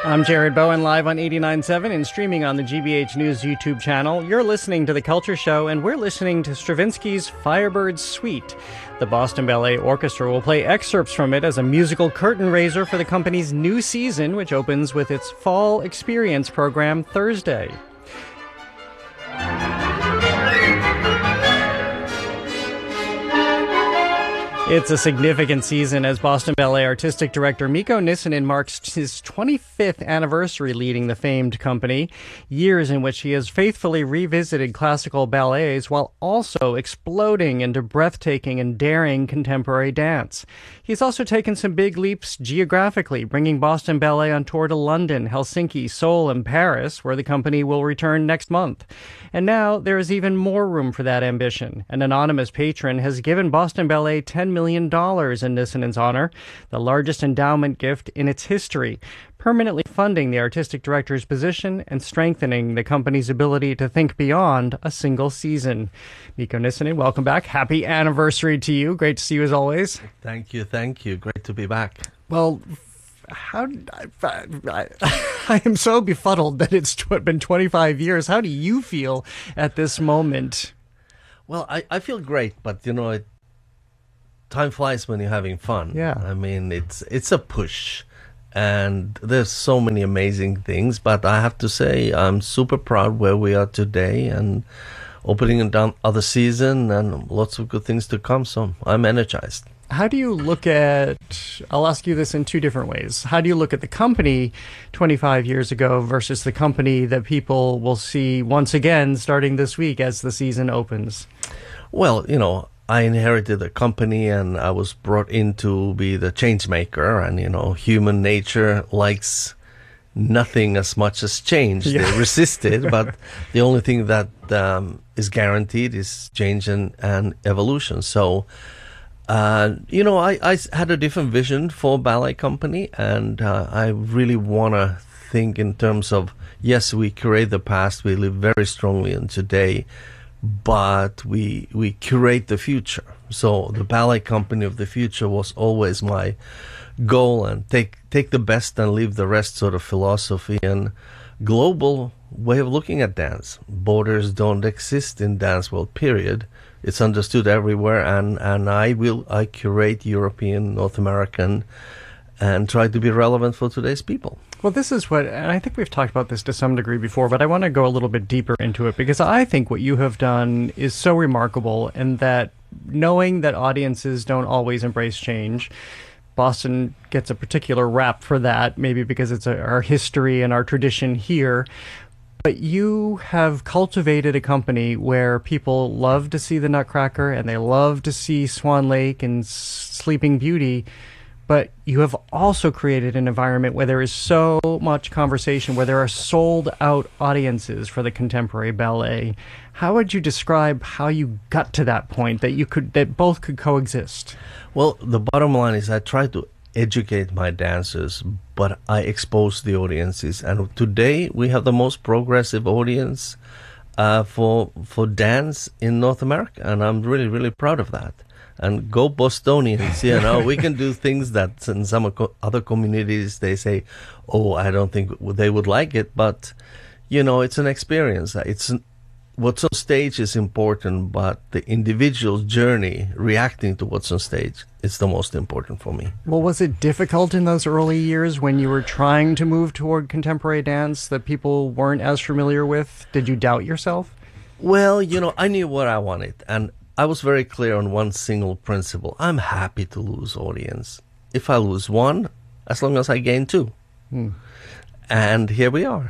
I'm Jared Bowen, live on 89.7 and streaming on the GBH News YouTube channel. You're listening to The Culture Show, and we're listening to Stravinsky's Firebird Suite. The Boston Ballet Orchestra will play excerpts from it as a musical curtain raiser for the company's new season, which opens with its Fall Experience program Thursday. It's a significant season as Boston Ballet Artistic Director Mikko Nissinen marks his 25th anniversary leading the famed company, years in which he has faithfully revisited classical ballets while also exploding into breathtaking and daring contemporary dance. He's also taken some big leaps geographically, bringing Boston Ballet on tour to London, Helsinki, Seoul, and Paris, where the company will return next month. And now there is even more room for that ambition. An anonymous patron has given Boston Ballet $10 million in Nissinen's honor, the largest endowment gift in its history, permanently funding the artistic director's position and strengthening the company's ability to think beyond a single season. Mikko Nissinen, welcome back. Happy anniversary to you. Great to see you as always. Thank you. Great to be back. Well, I am so befuddled that it's been 25 years. How do you feel at this moment? Well, I feel great, but time flies when you're having fun. Yeah. I mean, it's a push, and there's so many amazing things, but I have to say I'm super proud where we are today and opening down other season and lots of good things to come, so I'm energized. How do you look at, I'll ask you this in two different ways. How do you look at the company 25 years ago versus the company that people will see once again starting this week as the season opens? Well, I inherited a company and I was brought in to be the change maker, and human nature likes nothing as much as change. Yeah. They resist it, but the only thing that is guaranteed is change and evolution. So I had a different vision for ballet company, and I really want to think in terms of, yes, we curate the past, we live very strongly in today, but we curate the future. So the ballet company of the future was always my goal, and take the best and leave the rest sort of philosophy and global way of looking at dance. Borders don't exist in dance world, period. It's understood everywhere, and I curate European, North American, and try to be relevant for today's people. Well, this is what, and I think we've talked about this to some degree before, but I want to go a little bit deeper into it, because I think what you have done is so remarkable, and that knowing that audiences don't always embrace change, Boston gets a particular rap for that, maybe because it's our history and our tradition here. But you have cultivated a company where people love to see the Nutcracker and they love to see Swan Lake and Sleeping Beauty. But you have also created an environment where there is so much conversation, where there are sold-out audiences for the contemporary ballet. How would you describe how you got to that point that both could coexist? Well, the bottom line is I try to educate my dancers, but I expose the audiences. And today we have the most progressive audience for dance in North America, and I'm really, really proud of that. And go Bostonians, we can do things that in some other communities they say, oh, I don't think they would like it, but it's an experience. What's on stage is important, but the individual's journey reacting to what's on stage is the most important for me. Well, was it difficult in those early years when you were trying to move toward contemporary dance that people weren't as familiar with? Did you doubt yourself? Well, I knew what I wanted, and I was very clear on one single principle. I'm happy to lose audience. If I lose one, as long as I gain two. And here we are.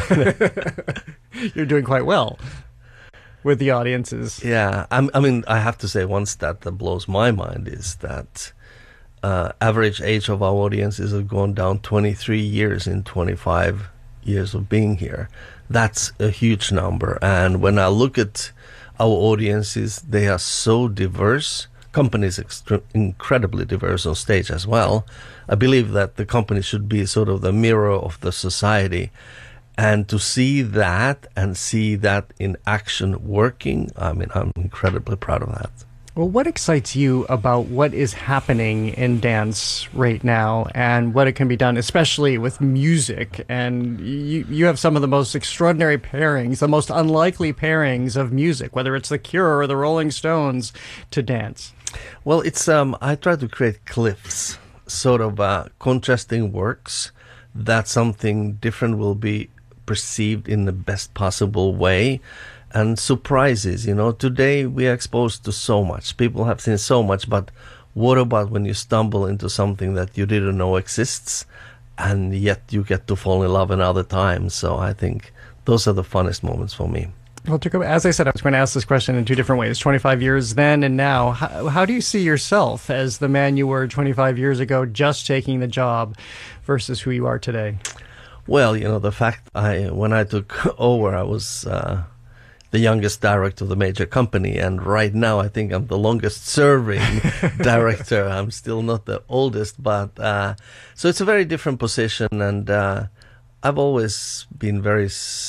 You're doing quite well with the audiences. Yeah, I have to say one stat that blows my mind is that average age of our audiences has gone down 23 years in 25 years of being here. That's a huge number. And when I look at our audiences, they are so diverse. Companies incredibly diverse on stage as well. I believe that the company should be sort of the mirror of the society. And to see that and see that in action working, I'm incredibly proud of that. Well, what excites you about what is happening in dance right now and what it can be done, especially with music? And you have some of the most extraordinary pairings, the most unlikely pairings of music, whether it's The Cure or the Rolling Stones, to dance. Well, it's I try to create cliffs, sort of contrasting works that something different will be perceived in the best possible way. And surprises, today we are exposed to so much. People have seen so much, but what about when you stumble into something that you didn't know exists, and yet you get to fall in love another time? So I think those are the funnest moments for me. Well, Jacob, as I said, I was going to ask this question in two different ways, 25 years then and now. How do you see yourself as the man you were 25 years ago, just taking the job, versus who you are today? Well, the fact when I took over, I was the youngest director of the major company, and right now I think I'm the longest serving director. I'm still not the oldest, but so it's a very different position, and I've always been very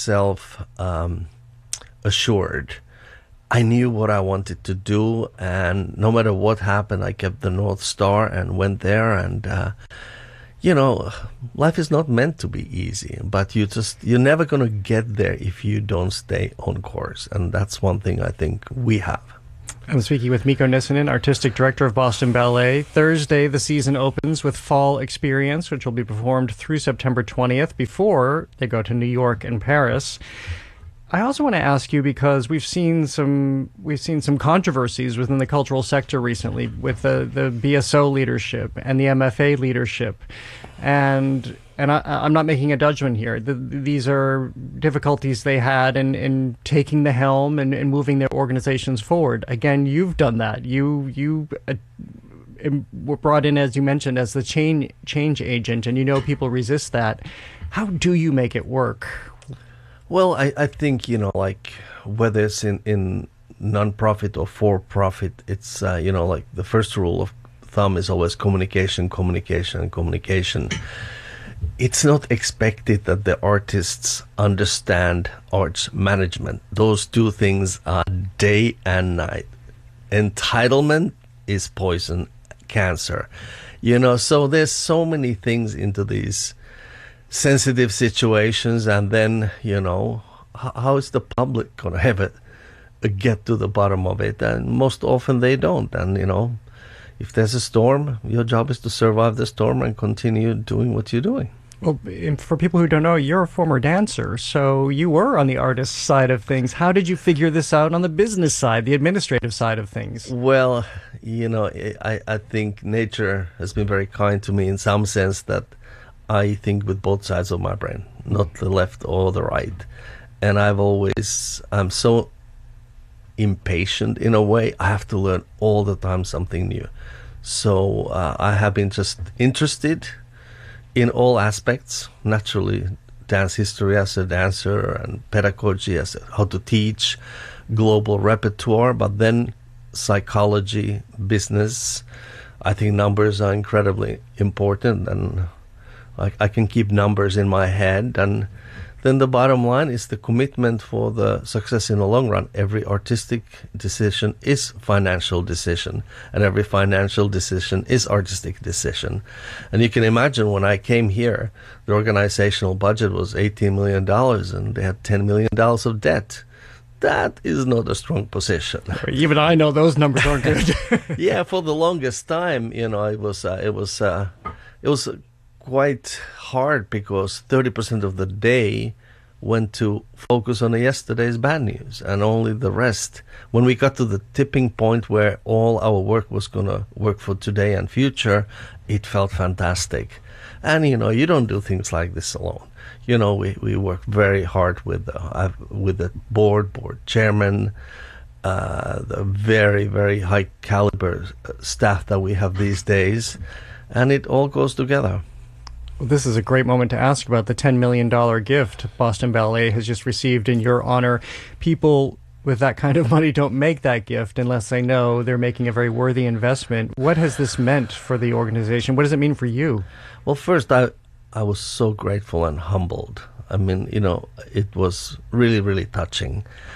assured. I knew what I wanted to do, and no matter what happened, I kept the North Star and went there. And life is not meant to be easy, but you're never going to get there if you don't stay on course. And that's one thing I think we have. I'm speaking with Mikko Nissinen, Artistic Director of Boston Ballet. Thursday, the season opens with Fall Experience, which will be performed through September 20th before they go to New York and Paris. I also want to ask you, because we've seen some controversies within the cultural sector recently with the BSO leadership and the MFA leadership, and I'm not making a judgment here. These are difficulties they had in taking the helm and moving their organizations forward. Again, you've done that. You were brought in, as you mentioned, as the change agent, and people resist that. How do you make it work? Well, I think, whether it's in non-profit or for-profit, it's, the first rule of thumb is always communication, communication, and communication. It's not expected that the artists understand arts management. Those two things are day and night. Entitlement is poison, cancer. So there's so many things into these sensitive situations, and then how is the public going to ever get to the bottom of it? And most often they don't. And if there's a storm, your job is to survive the storm and continue doing what you're doing. Well, for people who don't know, you're a former dancer, so you were on the artist side of things. How did you figure this out on the business side, the administrative side of things? Well, I think nature has been very kind to me in some sense that I think with both sides of my brain, not the left or the right. And I'm so impatient in a way. I have to learn all the time something new. So I have been just interested in all aspects. Naturally, dance history as a dancer and pedagogy as how to teach, global repertoire, but then psychology, business. I think numbers are incredibly important, and I can keep numbers in my head. And then the bottom line is the commitment for the success in the long run. Every artistic decision is financial decision, and every financial decision is artistic decision. And you can imagine when I came here, the organizational budget was $18 million and they had $10 million of debt. That is not a strong position. Even I know those numbers aren't good. Yeah, for the longest time, it was quite hard, because 30% of the day went to focus on yesterday's bad news, and only the rest. When we got to the tipping point where all our work was going to work for today and future, it felt fantastic. And you don't do things like this alone. We work very hard with the board chairman, the very, very high caliber staff that we have these days, and it all goes together. Well, this is a great moment to ask about the $10 million gift Boston Ballet has just received in your honor. People with that kind of money don't make that gift unless they know they're making a very worthy investment. What has this meant for the organization? What does it mean for you? Well, first, I was so grateful and humbled. I mean, it was really, really touching.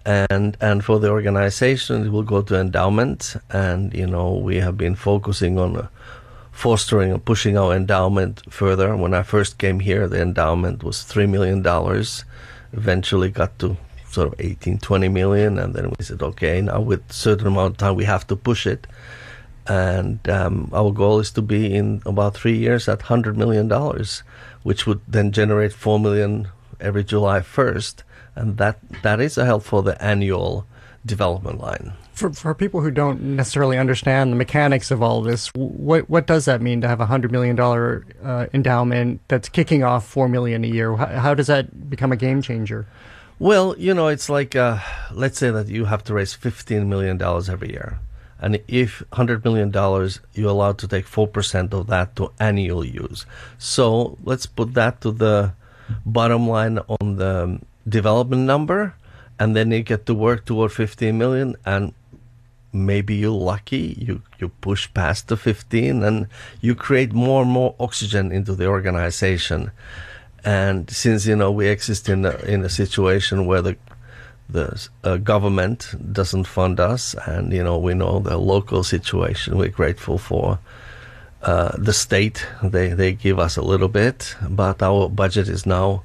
And for the organization, it will go to endowment. And we have been focusing on fostering and pushing our endowment further. When I first came here, the endowment was $3 million. Eventually got to sort of 18, 20 million. And then we said, okay, now with a certain amount of time, we have to push it. And our goal is to be in about 3 years at $100 million, which would then generate $4 million every July 1st. And that is a help for the annual development line. For people who don't necessarily understand the mechanics of all this, what does that mean to have a $100 million endowment that's kicking off $4 million a year? How does that become a game changer? Well, it's like, let's say that you have to raise $15 million every year. And if $100 million, you're allowed to take 4% of that to annual use. So let's put that to the bottom line on the development number, and then you get to work toward 15 million, and maybe you're lucky, you push past the 15, and you create more and more oxygen into the organization. And since we exist in a situation where the government doesn't fund us, and we know the local situation, we're grateful for the state. They give us a little bit, but our budget is now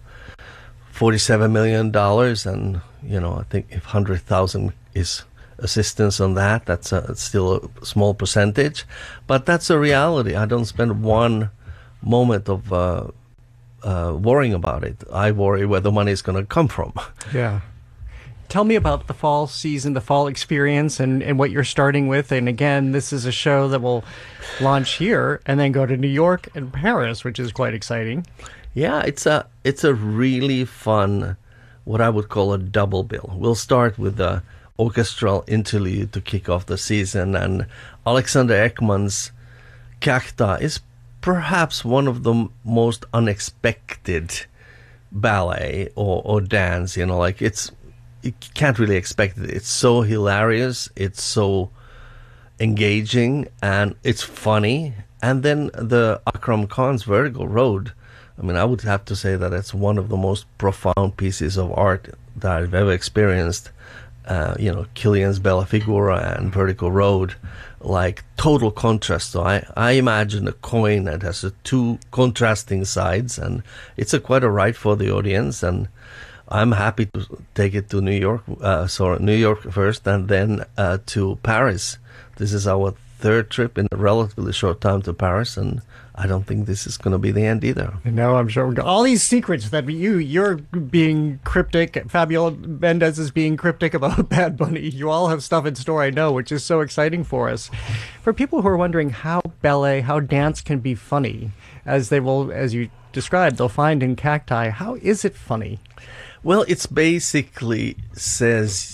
$47 million, and I think if 100,000 is assistance on that, that's still a small percentage, but that's a reality. I don't spend one moment of worrying about it. I worry where the money is going to come from. Yeah. Tell me about the fall season, the fall experience, and what you're starting with. And again, this is a show that will launch here and then go to New York and Paris, which is quite exciting. Yeah, it's a really fun, what I would call a double bill. We'll start with the orchestral interlude to kick off the season, and Alexander Ekman's Cacta is perhaps one of the most unexpected ballet or dance. You can't really expect it. It's so hilarious, it's so engaging, and it's funny. And then the Akram Khan's Vertical Road, I would have to say that it's one of the most profound pieces of art that I've ever experienced. Kilian's Bella Figura and Vertical Road, like total contrast. So I imagine a coin that has two contrasting sides, and it's quite a ride for the audience. And I'm happy to take it to New York. New York first, and then to Paris. This is our third trip in a relatively short time to Paris, and I don't think this is going to be the end either. No, I'm sure. All these secrets that you're being cryptic, Fabiola Mendez is being cryptic about Bad Bunny. You all have stuff in store, I know, which is so exciting for us. For people who are wondering how ballet, how dance can be funny, as you described, they'll find in Cacti, how is it funny? Well, it's basically says,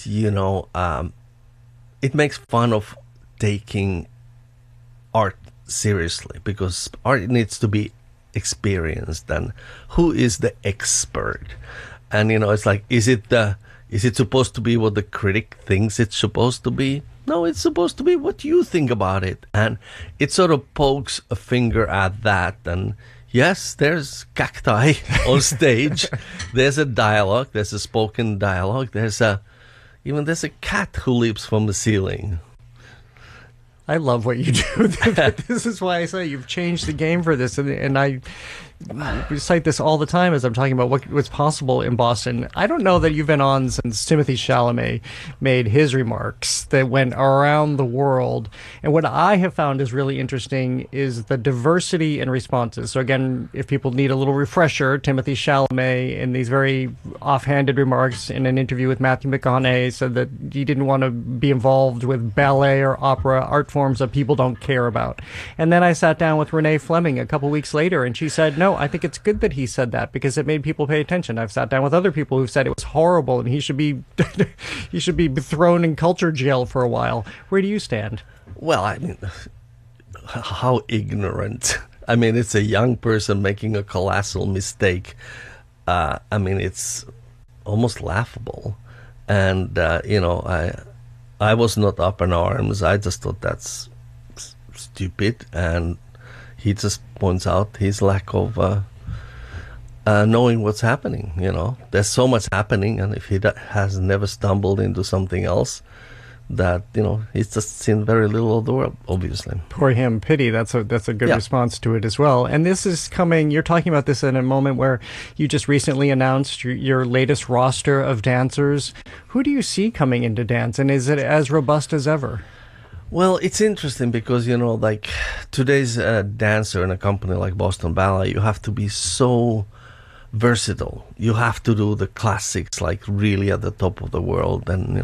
it makes fun of taking art seriously, because art needs to be experienced, and who is the expert? And it's like, is it supposed to be what the critic thinks it's supposed to be? No, it's supposed to be what you think about it. And it sort of pokes a finger at that. And yes, there's cacti on stage. There's a dialogue. There's a spoken dialogue. There's a cat who leaps from the ceiling. I love what you do. This is why I say you've changed the game for this, and I cite this all the time as I'm talking about what's possible in Boston. I don't know that you've been on since Timothée Chalamet made his remarks that went around the world. And what I have found is really interesting is the diversity in responses. So again, if people need a little refresher, Timothée Chalamet, in these very offhanded remarks in an interview with Matthew McConaughey, said that he didn't want to be involved with ballet or opera, art forms that people don't care about. And then I sat down with Renee Fleming a couple weeks later, and she said, no, I think it's good that he said that because it made people pay attention. I've sat down with other people who've said it was horrible and he should be thrown in culture jail for a while. Where do you stand? Well, how ignorant. It's a young person making a colossal mistake. It's almost laughable. And, I was not up in arms. I just thought that's stupid. And he just points out his lack of knowing what's happening. There's so much happening, and if he has never stumbled into something else, that he's just seen very little of the world, obviously. Poor him. Pity. That's a good response to it as well. And this is coming, you're talking about this in a moment where you just recently announced your latest roster of dancers. Who do you see coming into dance, and is it as robust as ever? Well, it's interesting because, like today's dancer in a company like Boston Ballet, you have to be so versatile. You have to do the classics, like really at the top of the world. And,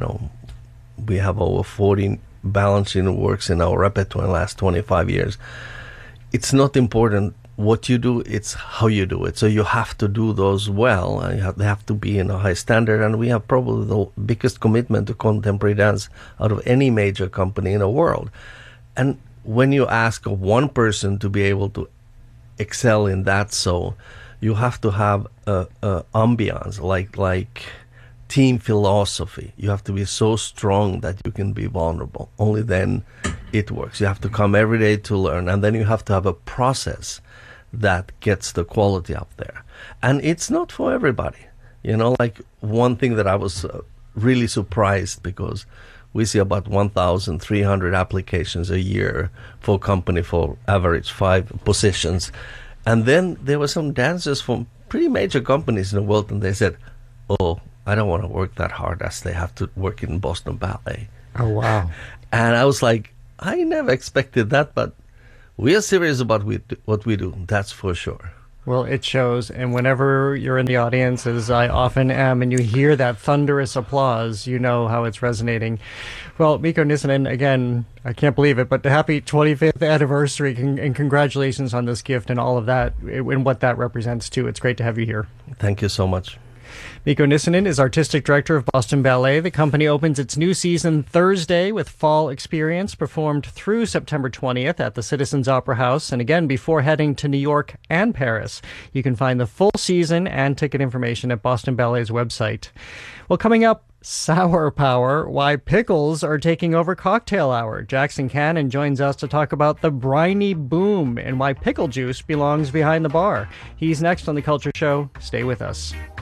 we have over 40 balancing works in our repertoire in the last 25 years. It's not important what you do, it's how you do it. So you have to do those well, and they have to be in a high standard. And we have probably the biggest commitment to contemporary dance out of any major company in the world. And when you ask one person to be able to excel in that, so you have to have a ambiance, like team philosophy. You have to be so strong that you can be vulnerable. Only then it works. You have to come every day to learn, and then you have to have a process that gets the quality up there. And it's not for everybody. Like one thing that I was really surprised, because we see about 1,300 applications a year for a company for average 5 positions. And then there were some dancers from pretty major companies in the world, and they said, "Oh, I don't want to work that hard as they have to work in Boston Ballet." Oh, wow. And I was like, I never expected that, but we are serious about what we do, that's for sure. Well, it shows, and whenever you're in the audience, as I often am, and you hear that thunderous applause, you know how it's resonating. Well, Mikko Nissinen, again, I can't believe it, but the happy 25th anniversary, and congratulations on this gift and all of that, and what that represents, too. It's great to have you here. Thank you so much. Mikko Nissinen is artistic director of Boston Ballet. The company opens its new season Thursday with Fall Experience, performed through September 20th at the Citizens Opera House, and again before heading to New York and Paris. You can find the full season and ticket information at Boston Ballet's website. Well, coming up, Sour Power, why pickles are taking over cocktail hour. Jackson Cannon joins us to talk about the briny boom and why pickle juice belongs behind the bar. He's next on The Culture Show. Stay with us.